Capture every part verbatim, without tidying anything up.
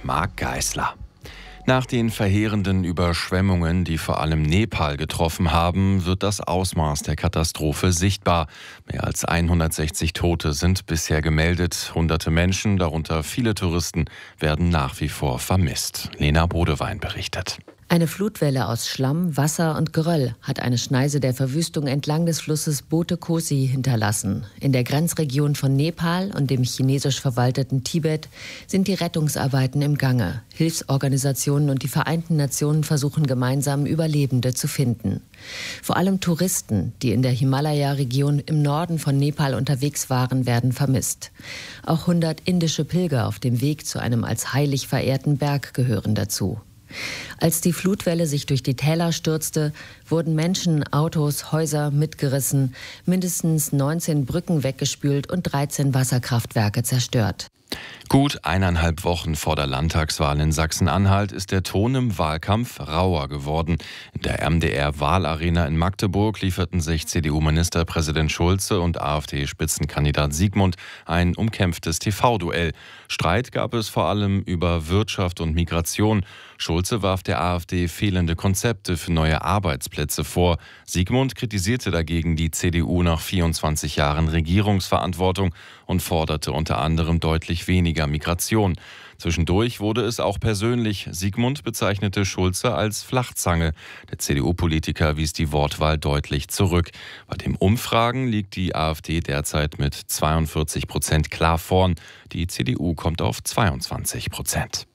Marc Geisler. Nach den verheerenden Überschwemmungen, die vor allem Nepal getroffen haben, wird das Ausmaß der Katastrophe sichtbar. Mehr als hundertsechzig Tote sind bisher gemeldet. Hunderte Menschen, darunter viele Touristen, werden nach wie vor vermisst. Lena Bodewein berichtet. Eine Flutwelle aus Schlamm, Wasser und Geröll hat eine Schneise der Verwüstung entlang des Flusses Bote Kosi hinterlassen. In der Grenzregion von Nepal und dem chinesisch verwalteten Tibet sind die Rettungsarbeiten im Gange. Hilfsorganisationen und die Vereinten Nationen versuchen gemeinsam, Überlebende zu finden. Vor allem Touristen, die in der Himalaya-Region im Norden von Nepal unterwegs waren, werden vermisst. Auch hundert indische Pilger auf dem Weg zu einem als heilig verehrten Berg gehören dazu. Als die Flutwelle sich durch die Täler stürzte, wurden Menschen, Autos, Häuser mitgerissen, mindestens neunzehn Brücken weggespült und dreizehn Wasserkraftwerke zerstört. Gut eineinhalb Wochen vor der Landtagswahl in Sachsen-Anhalt ist der Ton im Wahlkampf rauer geworden. In der M D R-Wahlarena in Magdeburg lieferten sich C D U-Ministerpräsident Schulze und AfD-Spitzenkandidat Siegmund ein umkämpftes T V-Duell. Streit gab es vor allem über Wirtschaft und Migration. Schulze warf der AfD fehlende Konzepte für neue Arbeitsplätze vor. Siegmund kritisierte dagegen die C D U nach vierundzwanzig Jahren Regierungsverantwortung und forderte unter anderem deutlich weniger Migration. Zwischendurch wurde es auch persönlich. Siegmund bezeichnete Schulze als Flachzange. Der C D U-Politiker wies die Wortwahl deutlich zurück. Bei den Umfragen liegt die AfD derzeit mit zweiundvierzig Prozent klar vorn. Die C D U kommt auf zweiundzwanzig Prozent.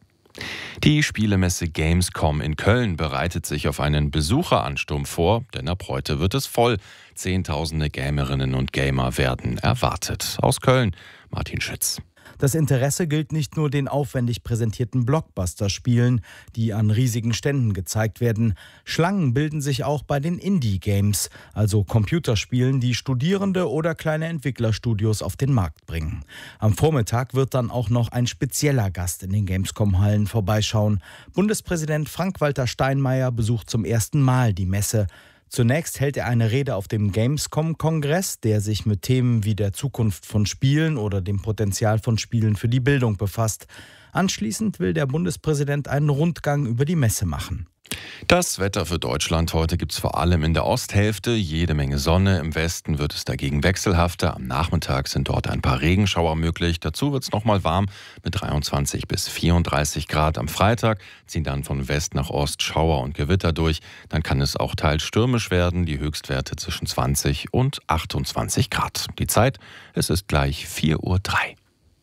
Die Spielemesse Gamescom in Köln bereitet sich auf einen Besucheransturm vor, denn ab heute wird es voll. Zehntausende Gamerinnen und Gamer werden erwartet. Aus Köln, Martin Schütz. Das Interesse gilt nicht nur den aufwendig präsentierten Blockbuster-Spielen, die an riesigen Ständen gezeigt werden. Schlangen bilden sich auch bei den Indie-Games, also Computerspielen, die Studierende oder kleine Entwicklerstudios auf den Markt bringen. Am Vormittag wird dann auch noch ein spezieller Gast in den Gamescom-Hallen vorbeischauen. Bundespräsident Frank-Walter Steinmeier besucht zum ersten Mal die Messe. Zunächst hält er eine Rede auf dem Gamescom-Kongress, der sich mit Themen wie der Zukunft von Spielen oder dem Potenzial von Spielen für die Bildung befasst. Anschließend will der Bundespräsident einen Rundgang über die Messe machen. Das Wetter für Deutschland heute gibt es vor allem in der Osthälfte jede Menge Sonne. Im Westen wird es dagegen wechselhafter. Am Nachmittag sind dort ein paar Regenschauer möglich. Dazu wird es nochmal warm mit dreiundzwanzig bis vierunddreißig Grad. Am Freitag ziehen dann von West nach Ost Schauer und Gewitter durch. Dann kann es auch teils stürmisch werden. Die Höchstwerte zwischen zwanzig und achtundzwanzig Grad. Die Zeit, es ist gleich vier Uhr drei.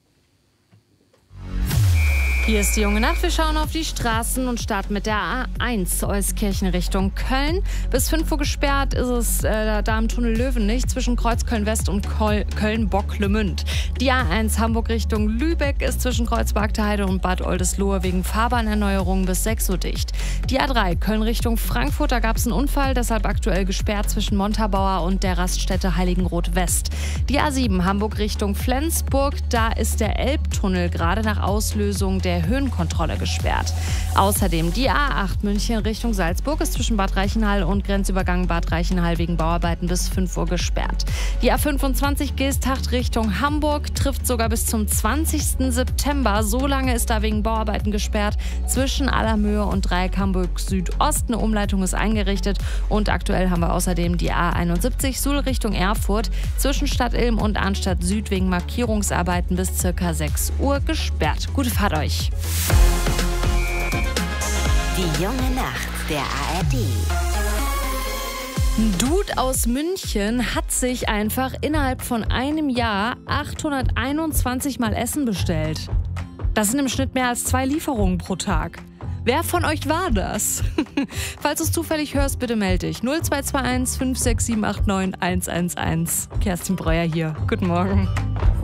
Hier ist die junge Nacht. Wir schauen auf die Straßen und starten mit der A eins Euskirchen Richtung Köln. Bis fünf Uhr gesperrt ist es äh, da im Tunnel Löwenich zwischen Kreuz Köln-West und Köln-Bocklemünd. Die A eins Hamburg Richtung Lübeck ist zwischen Kreuzberg-Heide und Bad Oldesloe wegen Fahrbahnerneuerungen bis sechs Uhr dicht. Die A drei Köln Richtung Frankfurt, da gab es einen Unfall, deshalb aktuell gesperrt zwischen Montabaur und der Raststätte Heiligenroth West. Die A sieben Hamburg Richtung Flensburg, da ist der Elbtunnel gerade nach Auslösung der Höhenkontrolle gesperrt. Außerdem die A acht München Richtung Salzburg ist zwischen Bad Reichenhall und Grenzübergang Bad Reichenhall wegen Bauarbeiten bis fünf Uhr gesperrt. Die A fünfundzwanzig Geesthacht Richtung Hamburg trifft sogar bis zum zwanzigsten September. So lange ist da wegen Bauarbeiten gesperrt. Zwischen Allermöhe und Dreieck Hamburg Südost eine Umleitung ist eingerichtet. Und aktuell haben wir außerdem die A einundsiebzig Suhl Richtung Erfurt zwischen Stadt Ilm und Arnstadt Süd wegen Markierungsarbeiten bis circa sechs Uhr gesperrt. Gute Fahrt euch! Die junge Nacht der A R D. Ein Dude aus München hat sich einfach innerhalb von einem Jahr achthunderteinundzwanzig Mal Essen bestellt. Das sind im Schnitt mehr als zwei Lieferungen pro Tag. Wer von euch war das? Falls du es zufällig hörst, bitte melde dich. null zwei zwei eins fünf sechs sieben acht neun eins eins eins. Kerstin Breuer hier. Guten Morgen.